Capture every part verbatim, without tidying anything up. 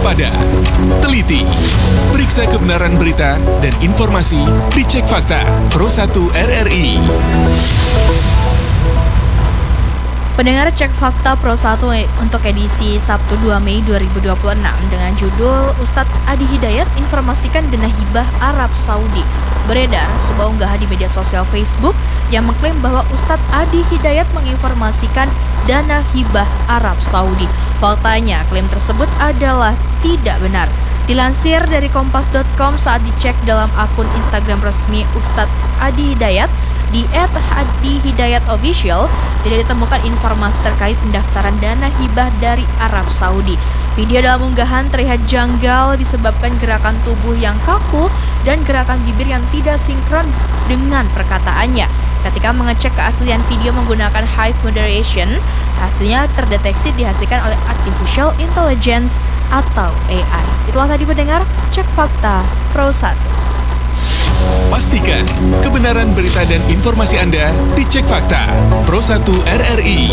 waspada, teliti, periksa kebenaran berita dan informasi, dicek fakta. Pro satu R R I. Pendengar, cek fakta Pro satu untuk edisi Sabtu dua Mei dua ribu dua puluh enam dengan judul Ustadz Adi Hidayat informasikan dana hibah Arab Saudi. Beredar sebuah unggahan di media sosial Facebook yang mengklaim bahwa Ustadz Adi Hidayat menginformasikan dana hibah Arab Saudi. Faktanya, klaim tersebut adalah tidak benar. Dilansir dari kompas dot com saat dicek dalam akun Instagram resmi Ustadz Adi Hidayat di et adi hidayat official, tidak ditemukan informasi terkait pendaftaran dana hibah dari Arab Saudi. Video dalam unggahan terlihat janggal disebabkan gerakan tubuh yang kaku dan gerakan bibir yang tidak sinkron dengan perkataannya. Ketika mengecek keaslian video menggunakan Hive Moderation, hasilnya terdeteksi dihasilkan oleh Artificial Intelligence atau A I. Itulah tadi pendengar, cek fakta Pro satu. Pastikan kebenaran berita dan informasi Anda dicek fakta. Pro satu R R I.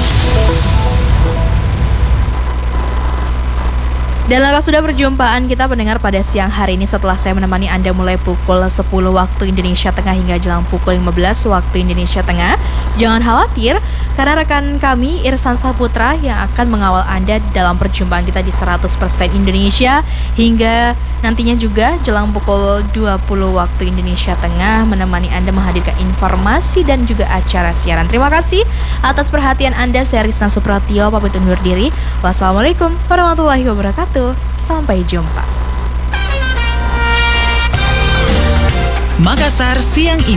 Dan langkah sudah perjumpaan kita pendengar pada siang hari ini setelah saya menemani Anda mulai pukul sepuluh waktu Indonesia Tengah hingga jelang pukul lima belas waktu Indonesia Tengah. Jangan khawatir, karena rekan kami Irsan Saputra yang akan mengawal Anda dalam perjumpaan kita di seratus persen Indonesia hingga nantinya juga jelang pukul dua puluh waktu Indonesia Tengah menemani Anda menghadirkan informasi dan juga acara siaran. Terima kasih atas perhatian Anda. Saya Rizna Supratio pamit undur diri. Wassalamualaikum warahmatullahi wabarakatuh. Sampai jumpa. Makassar siang ini.